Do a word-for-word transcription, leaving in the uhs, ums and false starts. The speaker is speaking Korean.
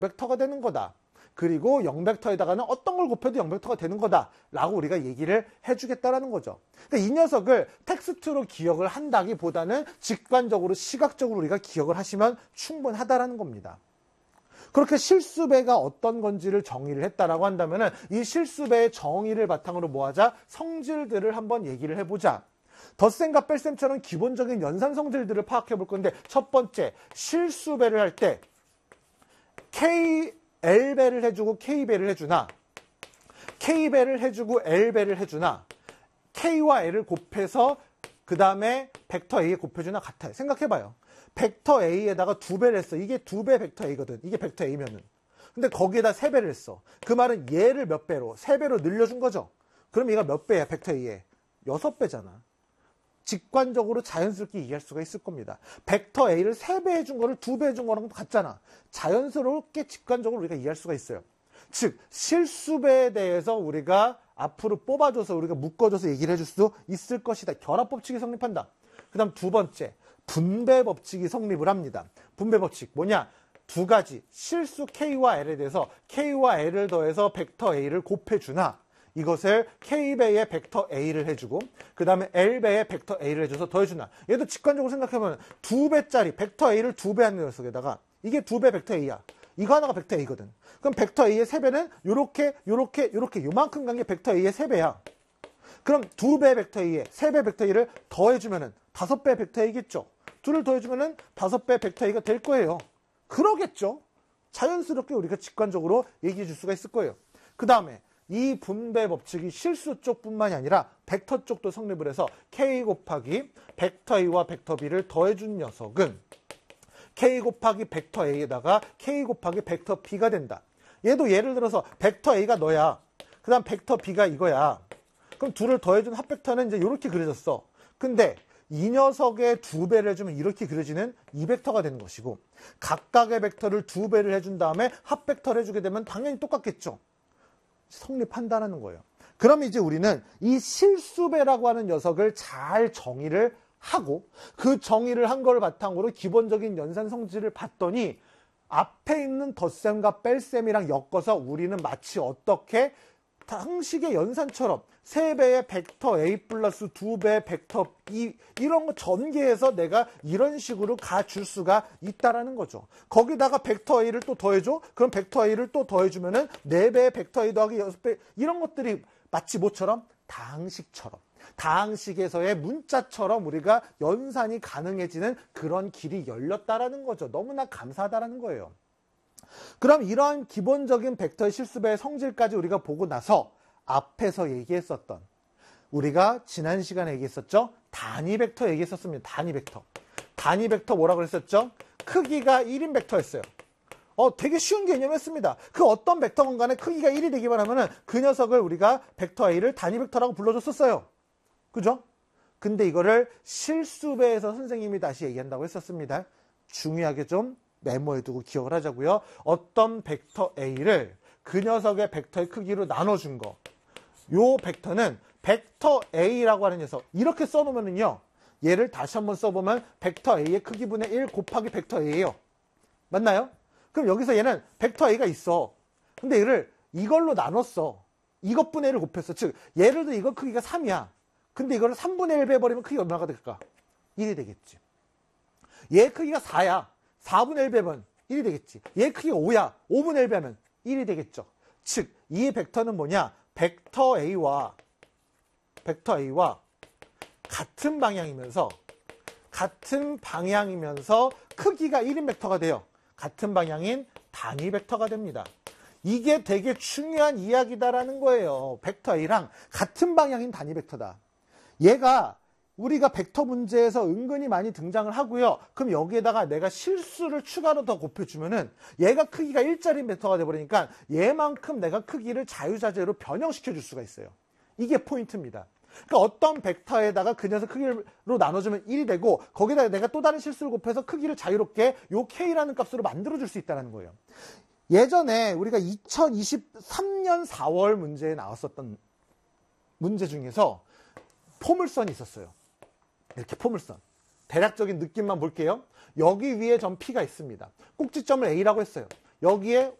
벡터가 되는 거다. 그리고 영 벡터에다가는 어떤 걸 곱해도 영 벡터가 되는 거다 라고 우리가 얘기를 해주겠다라는 거죠. 그러니까 이 녀석을 텍스트로 기억을 한다기보다는 직관적으로 시각적으로 우리가 기억을 하시면 충분하다라는 겁니다. 그렇게 실수배가 어떤 건지를 정의를 했다라고 한다면 이 실수배의 정의를 바탕으로 뭐하자? 성질들을 한번 얘기를 해보자. 덧셈과 뺄셈처럼 기본적인 연산 성질들을 파악해 볼 건데, 첫 번째 실수배를 할 때 K, L배를 해주고 K배를 해주나, K배를 해주고 L배를 해주나, K와 L을 곱해서 그 다음에 벡터 A에 곱해주나 같아요. 생각해봐요. 벡터 A에다가 두 배를 했어. 이게 두 배 벡터 A거든. 이게 벡터 A면은. 근데 거기에다 세 배를 했어. 그 말은 얘를 몇 배로? 세 배로 늘려준 거죠. 그럼 얘가 몇 배야? 벡터 A에. 여섯 배잖아. 직관적으로 자연스럽게 이해할 수가 있을 겁니다. 벡터 A를 세 배 해준 거를 두 배 해준 거랑 같잖아. 자연스럽게 직관적으로 우리가 이해할 수가 있어요. 즉 실수배에 대해서 우리가 앞으로 뽑아줘서 우리가 묶어줘서 얘기를 해줄 수 있을 것이다. 결합법칙이 성립한다. 그 다음 두 번째 분배법칙이 성립을 합니다. 분배법칙 뭐냐? 두 가지 실수 K와 L에 대해서 K와 L을 더해서 벡터 A를 곱해주나, 이것을 K배의 벡터 A를 해주고 그 다음에 L배의 벡터 A를 해줘서 더해주나. 얘도 직관적으로 생각해보면 두 배짜리 벡터 A를 두 배 하는 녀석에다가 이게 두 배 벡터 A야. 이거 하나가 벡터 A거든. 그럼 벡터 A의 세 배는 요렇게 요렇게 요렇게 요만큼 간 게 벡터 A의 세 배야. 그럼 두 배 벡터 A에 세 배 벡터 A를 더해주면은 다섯 배 벡터 A겠죠. 둘을 더해주면은 다섯 배 벡터 A가 될 거예요. 그러겠죠. 자연스럽게 우리가 직관적으로 얘기해 줄 수가 있을 거예요. 그 다음에 이 분배 법칙이 실수 쪽뿐만이 아니라 벡터 쪽도 성립을 해서 K 곱하기 벡터 A와 벡터 B를 더해준 녀석은 K 곱하기 벡터 A에다가 K 곱하기 벡터 B가 된다. 얘도 예를 들어서 벡터 A가 너야. 그 다음 벡터 B가 이거야. 그럼 둘을 더해준 합벡터는 이제 이렇게 그려졌어. 근데 이 녀석의 두 배를 해주면 이렇게 그려지는 이 벡터가 되는 것이고, 각각의 벡터를 두 배를 해준 다음에 합벡터를 해주게 되면 당연히 똑같겠죠. 성립한다는 거예요. 그럼 이제 우리는 이 실수배라고 하는 녀석을 잘 정의를 하고 그 정의를 한 걸 바탕으로 기본적인 연산 성질을 봤더니 앞에 있는 덧셈과 뺄셈이랑 엮어서 우리는 마치 어떻게 상식의 연산처럼 세 배의 벡터 A 플러스 두 배의 벡터 B 이런 거 전개해서 내가 이런 식으로 가줄 수가 있다라는 거죠. 거기다가 벡터 A를 또 더해줘? 그럼 벡터 A를 또 더해주면은 네 배의 벡터 A 더하기 여섯 배 이런 것들이 마치 뭐처럼? 다항식처럼. 다항식에서의 문자처럼 우리가 연산이 가능해지는 그런 길이 열렸다라는 거죠. 너무나 감사하다라는 거예요. 그럼 이러한 기본적인 벡터의 실수배의 성질까지 우리가 보고 나서 앞에서 얘기했었던, 우리가 지난 시간에 얘기했었죠? 단위 벡터 얘기했었습니다. 단위 벡터. 단위 벡터 뭐라고 그랬었죠? 크기가 일인 벡터였어요. 어, 되게 쉬운 개념이었습니다. 그 어떤 벡터건 간에 크기가 일이 되기만 하면은 그 녀석을 우리가 벡터 A를 단위 벡터라고 불러줬었어요. 그죠? 근데 이거를 실수배에서 선생님이 다시 얘기한다고 했었습니다. 중요하게 좀 메모해두고 기억을 하자고요. 어떤 벡터 A를 그 녀석의 벡터의 크기로 나눠준 거. 요 벡터는 벡터 A라고 하는 녀석. 이렇게 써놓으면은요. 얘를 다시 한번 써보면 벡터 A의 크기분의 일 곱하기 벡터 A예요. 맞나요? 그럼 여기서 얘는 벡터 A가 있어. 근데 얘를 이걸로 나눴어. 이것분의 일을 곱했어. 즉 예를 들어 이거 크기가 삼이야. 근데 이거를 삼분의 일 배버리면 크기가 얼마가 될까? 일이 되겠지. 얘 크기가 사야. 사분의 일 배면 일이 되겠지. 얘 크기가 오야. 오분의 일 배면 일이 되겠죠. 즉, 이 벡터는 뭐냐? 벡터 A와 벡터 A와 같은 방향이면서 같은 방향이면서 크기가 일인 벡터가 돼요. 같은 방향인 단위 벡터가 됩니다. 이게 되게 중요한 이야기다라는 거예요. 벡터 A랑 같은 방향인 단위 벡터다. 얘가 우리가 벡터 문제에서 은근히 많이 등장을 하고요. 그럼 여기에다가 내가 실수를 추가로 더 곱해주면은 얘가 크기가 일자리 벡터가 돼버리니까 얘만큼 내가 크기를 자유자재로 변형시켜 줄 수가 있어요. 이게 포인트입니다. 그러니까 어떤 벡터에다가 그 녀석 크기로 나눠주면 일이 되고 거기다가 내가 또 다른 실수를 곱해서 크기를 자유롭게 요 K라는 값으로 만들어줄 수 있다는 거예요. 예전에 우리가 이천이십삼 년 사월 문제에 나왔었던 문제 중에서 포물선이 있었어요. 이렇게 포물선. 대략적인 느낌만 볼게요. 여기 위에 점 P가 있습니다. 꼭지점을 A라고 했어요. 여기에